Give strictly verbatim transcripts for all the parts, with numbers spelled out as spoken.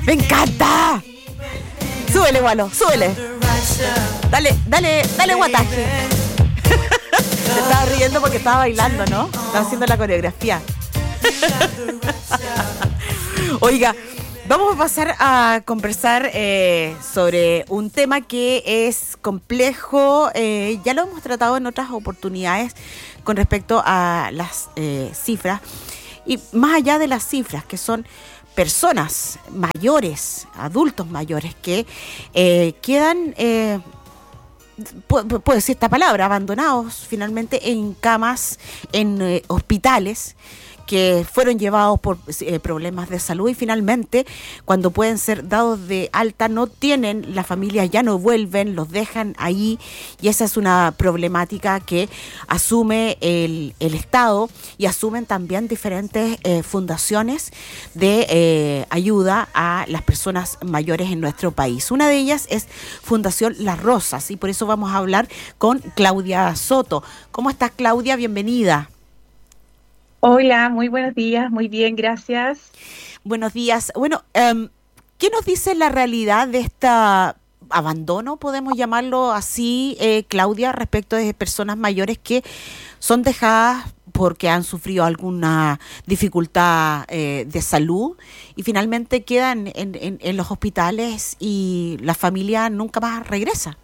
¡Me encanta! Súbele, Gualo, súbele. Dale, dale, dale guataje. Te estaba riendo porque estaba bailando, ¿no? Estaba haciendo la coreografía. Oiga, vamos a pasar a conversar eh, sobre un tema que es complejo. Eh, ya lo hemos tratado en otras oportunidades con respecto a las eh, cifras. Y más allá de las cifras, que son personas mayores, adultos mayores, que eh, quedan, eh, puedo, puedo decir esta palabra, abandonados finalmente en camas, en eh, hospitales, que fueron llevados por eh, problemas de salud y finalmente cuando pueden ser dados de alta no tienen, las familias ya no vuelven, los dejan ahí y esa es una problemática que asume el, el Estado y asumen también diferentes eh, fundaciones de eh, ayuda a las personas mayores en nuestro país. Una de ellas es Fundación Las Rosas y por eso vamos a hablar con Claudia Soto. ¿Cómo estás, Claudia? Bienvenida. Hola, muy buenos días, muy bien, gracias. Buenos días. Bueno, um, ¿qué nos dice la realidad de este abandono, podemos llamarlo así, eh, Claudia, respecto de personas mayores que son dejadas porque han sufrido alguna dificultad eh, de salud y finalmente quedan en, en, en los hospitales y la familia nunca más regresa?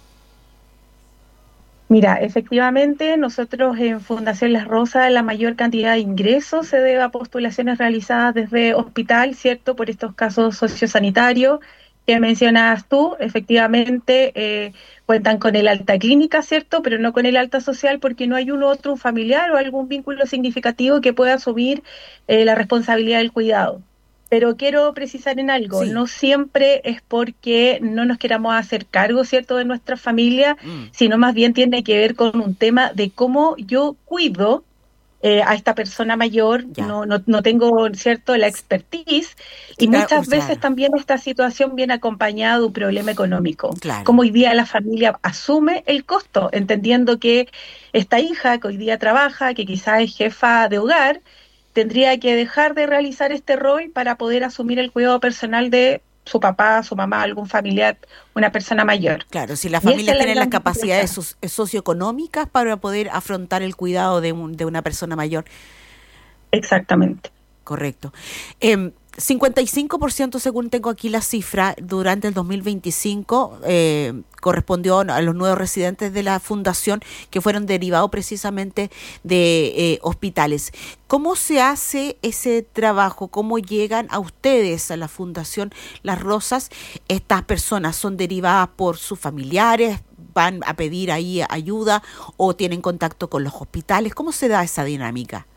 Mira, efectivamente, nosotros en Fundación Las Rosas la mayor cantidad de ingresos se debe a postulaciones realizadas desde hospital, ¿cierto? Por estos casos sociosanitarios que mencionas tú, efectivamente eh, cuentan con el alta clínica, ¿cierto? Pero no con el alta social porque no hay un otro un familiar o algún vínculo significativo que pueda asumir eh, la responsabilidad del cuidado. Pero quiero precisar en algo, Sí. no siempre es porque no nos queramos hacer cargo, ¿cierto?, de nuestra familia, Mm. sino más bien tiene que ver con un tema de cómo yo cuido eh, a esta persona mayor, Ya. no, no, no tengo, ¿cierto?, la expertise, y Claro, muchas veces claro, también esta situación viene acompañada de un problema económico. claro. Como hoy día la familia asume el costo, entendiendo que esta hija que hoy día trabaja, que quizás es jefa de hogar, tendría que dejar de realizar este rol para poder asumir el cuidado personal de su papá, su mamá, algún familiar, una persona mayor. Claro, si las Y esa familias es la tienen las gran capacidades dificultad. soci- socioeconómicas para poder afrontar el cuidado de, un, de una persona mayor. Exactamente. Correcto. Eh, cincuenta y cinco por ciento, según tengo aquí la cifra, durante el dos mil veinticinco eh, correspondió a los nuevos residentes de la fundación que fueron derivados precisamente de eh, hospitales. ¿Cómo se hace ese trabajo? ¿Cómo llegan a ustedes, a la Fundación Las Rosas? ¿Estas personas son derivadas por sus familiares? ¿Van a pedir ahí ayuda o tienen contacto con los hospitales? ¿Cómo se da esa dinámica?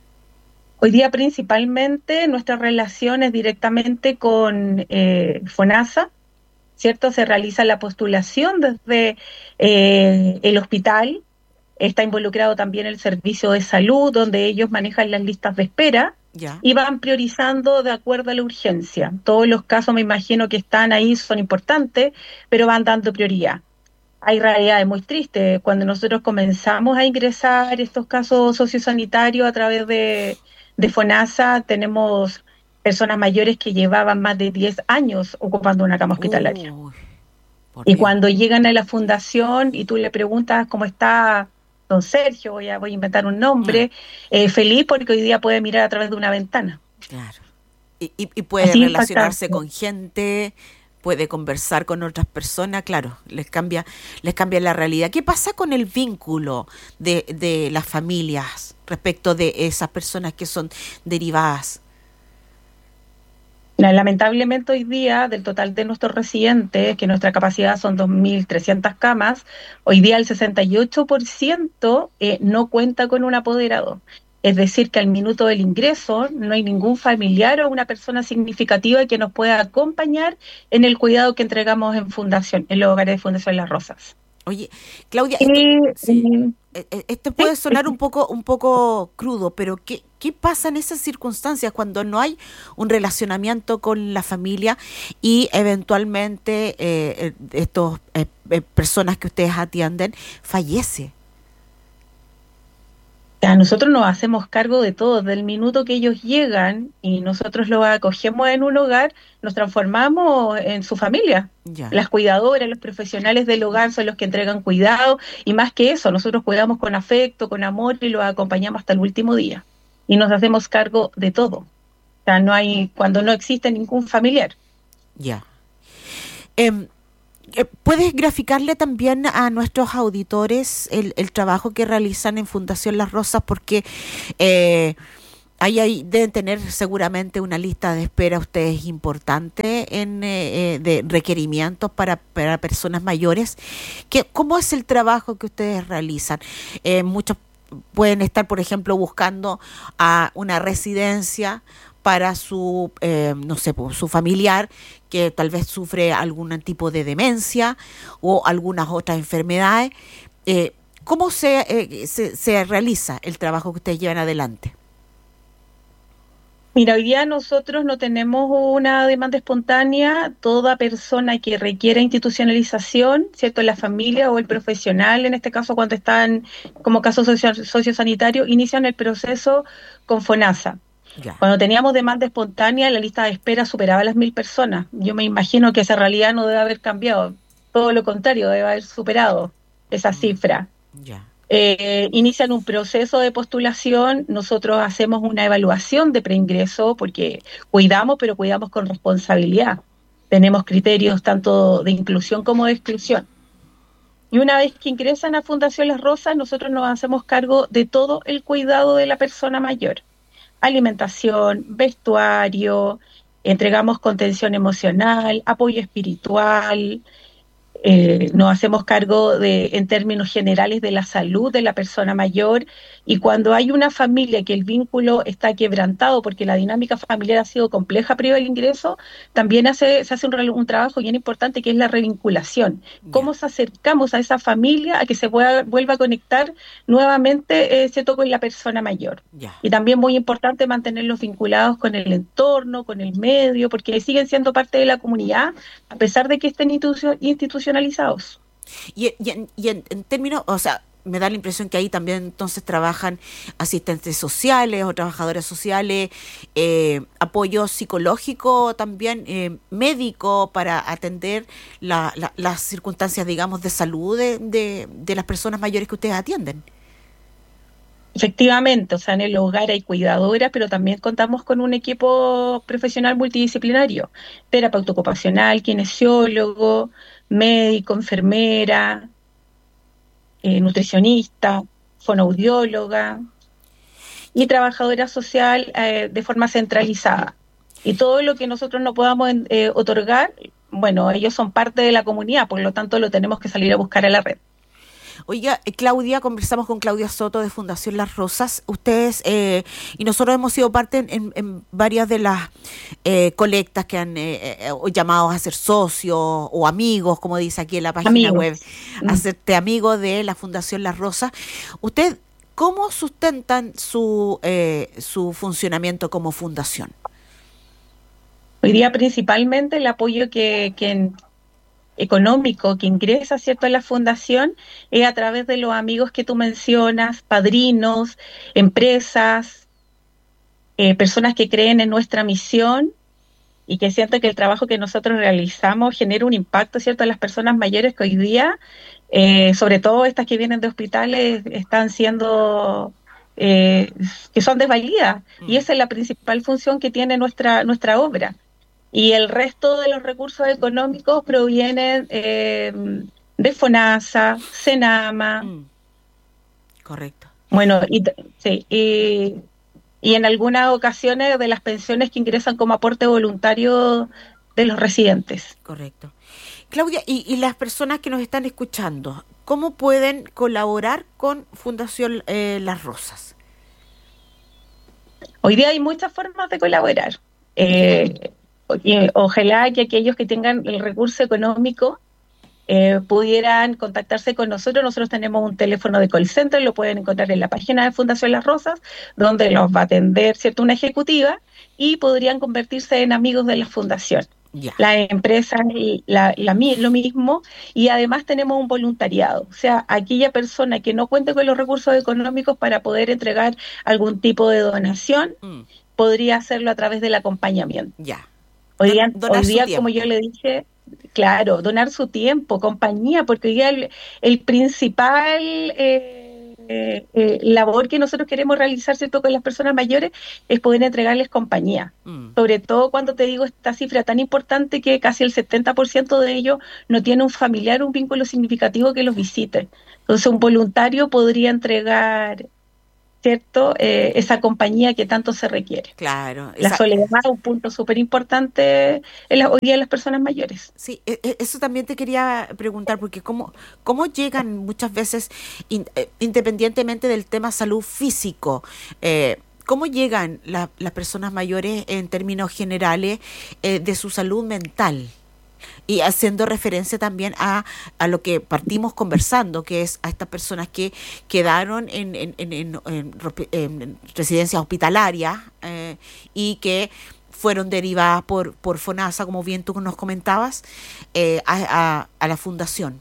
Hoy día principalmente nuestra relación es directamente con eh, FONASA, ¿cierto? Se realiza la postulación desde eh, el hospital, está involucrado también el servicio de salud, donde ellos manejan las listas de espera Ya. y van priorizando de acuerdo a la urgencia. Todos los casos me imagino que están ahí son importantes, pero van dando prioridad. Hay realidades muy tristes. Cuando nosotros comenzamos a ingresar estos casos sociosanitarios a través de, de FONASA, tenemos personas mayores que llevaban más de diez años ocupando una cama hospitalaria. Uy, por Y Dios. cuando llegan a la fundación y tú le preguntas cómo está don Sergio, voy a, voy a inventar un Ah, nombre, eh, feliz porque hoy día puede mirar a través de una ventana. claro. Y, y, y puede Así impactante. relacionarse con gente, puede conversar con otras personas, claro, les cambia, les cambia la realidad. ¿Qué pasa con el vínculo de, de las familias respecto de esas personas que son derivadas? Lamentablemente hoy día, del total de nuestros residentes, que nuestra capacidad son dos mil trescientas camas, hoy día el sesenta y ocho por ciento eh, no cuenta con un apoderado. Es decir, que al minuto del ingreso no hay ningún familiar o una persona significativa que nos pueda acompañar en el cuidado que entregamos en Fundación, en los hogares de Fundación Las Rosas. Oye, Claudia, esto, Y, sí, mm, e- e- esto sí, puede sonar un poco, un poco crudo, pero ¿qué, qué pasa en esas circunstancias cuando no hay un relacionamiento con la familia y eventualmente eh, estas eh, eh, personas que ustedes atienden fallece? Ya, nosotros nos hacemos cargo de todo, del minuto que ellos llegan y nosotros los acogemos en un hogar, nos transformamos en su familia. Ya, Las cuidadoras, los profesionales del hogar son los que entregan cuidado y más que eso, nosotros cuidamos con afecto, con amor y los acompañamos hasta el último día. Y nos hacemos cargo de todo. O sea, no hay, cuando no existe ningún familiar. ya. Em, eh, ¿Puedes graficarle también a nuestros auditores el, el trabajo que realizan en Fundación Las Rosas? Porque eh, ahí, ahí deben tener seguramente una lista de espera ustedes importante en eh, eh, de requerimientos para, para personas mayores. ¿Qué, ¿Cómo es el trabajo que ustedes realizan? Eh, muchos pueden estar, por ejemplo, buscando a una residencia para su, eh, no sé, pues, su familiar que tal vez sufre algún tipo de demencia o algunas otras enfermedades. Eh, ¿Cómo se, eh, se, se realiza el trabajo que ustedes llevan adelante? Mira, hoy día nosotros no tenemos una demanda espontánea. Toda persona que requiera institucionalización, ¿cierto? La familia o el profesional, en este caso cuando están como caso socio- sociosanitario, inician el proceso con FONASA. Ya, Cuando teníamos demanda espontánea, la lista de espera superaba las mil personas. Yo me imagino que esa realidad no debe haber cambiado. Todo lo contrario, debe haber superado esa mm, cifra. ya, Eh, inician un proceso de postulación, nosotros hacemos una evaluación de preingreso porque cuidamos, pero cuidamos con responsabilidad. Tenemos criterios tanto de inclusión como de exclusión. Y una vez que ingresan a Fundación Las Rosas, nosotros nos hacemos cargo de todo el cuidado de la persona mayor. Alimentación, vestuario, entregamos contención emocional, apoyo espiritual, eh, nos hacemos cargo de, en términos generales, de la salud de la persona mayor, y cuando hay una familia que el vínculo está quebrantado porque la dinámica familiar ha sido compleja previo al ingreso, también hace, se hace un, un trabajo bien importante que es la revinculación. ya, ¿Cómo se acercamos a esa familia a que se pueda, vuelva a conectar nuevamente, eh, ¿cierto?, con la persona mayor? ya. Y también muy importante mantenerlos vinculados con el entorno, con el medio, porque siguen siendo parte de la comunidad a pesar de que estén institu- institucionalizados. Y, y, en, y en, en términos, o sea, me da la impresión que ahí también entonces trabajan asistentes sociales o trabajadores sociales, eh, apoyo psicológico también, eh, médico para atender la, la, las circunstancias, digamos, de salud de, de, de las personas mayores que ustedes atienden. Efectivamente, o sea, en el hogar hay cuidadoras, pero también contamos con un equipo profesional multidisciplinario, terapeuta ocupacional, kinesiólogo, médico, enfermera, eh, nutricionista, fonoaudióloga y trabajadora social eh, de forma centralizada. Y todo lo que nosotros no podamos eh, otorgar, bueno, ellos son parte de la comunidad, por lo tanto lo tenemos que salir a buscar a la red. Oiga, eh, Claudia, conversamos con Claudia Soto de Fundación Las Rosas. Ustedes eh, y nosotros hemos sido parte en, en, en varias de las eh, colectas que han eh, eh, llamados a ser socios o amigos, como dice aquí en la página web, Amigos. hacerte amigo de la Fundación Las Rosas. ¿Usted cómo sustentan su, eh, su funcionamiento como fundación? Hoy día principalmente el apoyo que, que económico que ingresa, ¿cierto?, a la fundación es a través de los amigos que tú mencionas, padrinos, empresas, eh, personas que creen en nuestra misión y que sienten que el trabajo que nosotros realizamos genera un impacto, ¿cierto?, a las personas mayores que hoy día, eh, sobre todo estas que vienen de hospitales, están siendo, eh, que son desvalidas. Y Mm, esa es la principal función que tiene nuestra, nuestra obra. Y el resto de los recursos económicos provienen eh, de FONASA, SENAMA, mm, correcto. bueno, y, sí, y, y en algunas ocasiones de las pensiones que ingresan como aporte voluntario de los residentes. Correcto. Claudia, y, y las personas que nos están escuchando, ¿cómo pueden colaborar con Fundación eh, Las Rosas? Hoy día hay muchas formas de colaborar. Eh, y ojalá que aquellos que tengan el recurso económico eh, pudieran contactarse con nosotros. Nosotros tenemos un teléfono de call center, lo pueden encontrar en la página de Fundación Las Rosas, donde los va a atender, ¿cierto?, una ejecutiva y podrían convertirse en amigos de la fundación. Ya. Las empresas la, la, lo mismo, y además tenemos un voluntariado. O sea, aquella persona que no cuente con los recursos económicos para poder entregar algún tipo de donación, mm. podría hacerlo a través del acompañamiento. Ya. Hoy día, Donar hoy día su como yo le dije, claro, donar su tiempo, compañía, porque hoy día el, el principal eh, eh, eh, labor que nosotros queremos realizar, ¿cierto?, con las personas mayores es poder entregarles compañía. Mm. Sobre todo cuando te digo esta cifra tan importante que casi el setenta por ciento de ellos no tiene un familiar, un vínculo significativo que los visite. Entonces un voluntario podría entregar, ¿cierto?, eh, esa compañía que tanto se requiere. Claro. La esa... soledad es un punto súper importante en la, hoy día en las personas mayores. Sí, eso también te quería preguntar, porque cómo, cómo llegan muchas veces, in, eh, independientemente del tema salud físico, eh, ¿cómo llegan la, las personas mayores en términos generales eh, de su salud mental? Y haciendo referencia también a, a lo que partimos conversando, que es a estas personas que quedaron en, en, en, en, en, en residencias hospitalarias eh, y que fueron derivadas por, por FONASA, como bien tú nos comentabas, eh, a, a, a la fundación.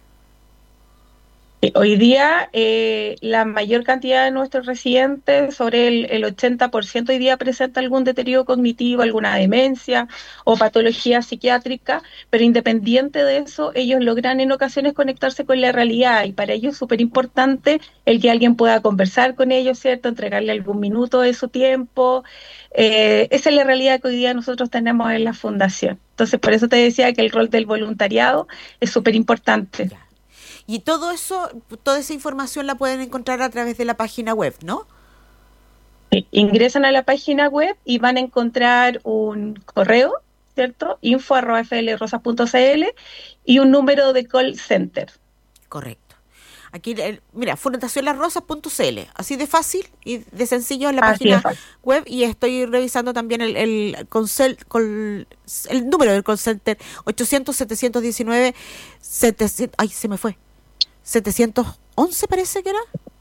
Hoy día eh, la mayor cantidad de nuestros residentes, sobre el, el ochenta por ciento hoy día presenta algún deterioro cognitivo, alguna demencia o patología psiquiátrica, pero independiente de eso, ellos logran en ocasiones conectarse con la realidad, y para ellos es súper importante el que alguien pueda conversar con ellos, ¿cierto?, entregarle algún minuto de su tiempo. Eh, esa es la realidad que hoy día nosotros tenemos en la fundación. Entonces, por eso te decía que el rol del voluntariado es súper importante. Y todo eso, toda esa información la pueden encontrar a través de la página web, ¿no? Ingresan a la página web y van a encontrar un correo, ¿cierto?, info arroba f l rosas punto c l, y un número de call center. Correcto. Aquí, mira, fundación las rosas punto c l, así de fácil y de sencillo en la así página web, y estoy revisando también el el, consel, col, el número del call center, ochocientos, setecientos diecinueve, setecientos, ay, se me fue, setecientos once parece que era.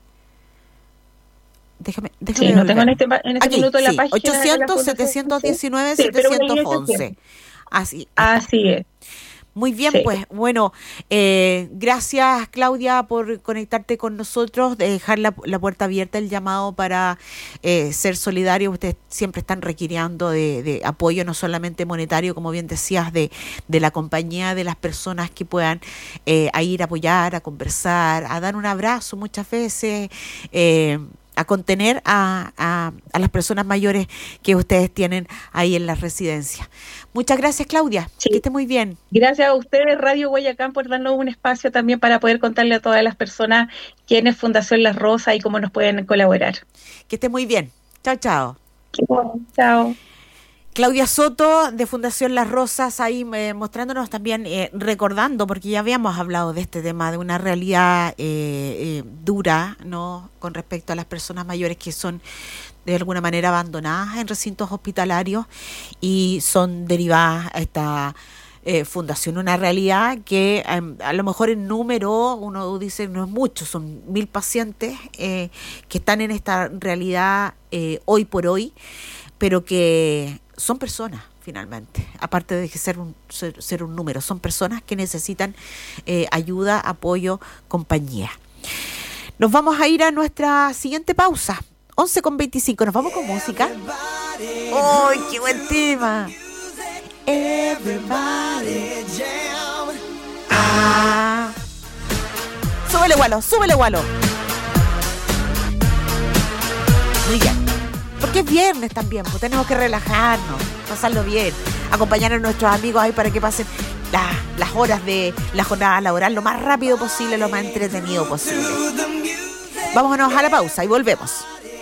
Déjame, déjame sí, no tengo en este, en este aquí, minuto sí, la página. ochocientos, setecientos diecinueve, sí, setecientos once. Así, así es. Muy bien, sí. Pues bueno, eh, gracias Claudia por conectarte con nosotros, de dejar la, la puerta abierta, el llamado para eh, ser solidarios. Ustedes siempre están requiriendo de, de apoyo, no solamente monetario, como bien decías, de, de la compañía, de las personas que puedan eh, a ir a apoyar, a conversar, a dar un abrazo muchas veces, eh, a contener a, a, a las personas mayores que ustedes tienen ahí en la residencia. Muchas gracias, Claudia. Sí. Que esté muy bien. Gracias a ustedes, Radio Guayacán, por darnos un espacio también para poder contarle a todas las personas quién es Fundación Las Rosas y cómo nos pueden colaborar. Que esté muy bien. Chao, chao. Bueno, chao. Claudia Soto, de Fundación Las Rosas, ahí eh, mostrándonos también, eh, recordando, porque ya habíamos hablado de este tema, de una realidad eh, eh, dura, ¿no?, con respecto a las personas mayores que son de alguna manera abandonadas en recintos hospitalarios y son derivadas a esta eh, fundación. Una realidad que eh, a lo mejor en número uno dice no es mucho, son mil pacientes eh, que están en esta realidad eh, hoy por hoy, pero que son personas finalmente, aparte de ser un, ser, ser un número, son personas que necesitan eh, ayuda, apoyo, compañía. Nos vamos a ir a nuestra siguiente pausa, once con veinticinco, nos vamos con música. ¡Ay, qué buen tema! Everybody jam. Ah. Súbele, Gualo, súbele, Gualo. Muy bien. Porque es viernes también, pues tenemos que relajarnos, pasarlo bien, acompañar a nuestros amigos ahí para que pasen la, las horas de la jornada laboral lo más rápido posible, lo más entretenido posible. Vámonos a la pausa y volvemos.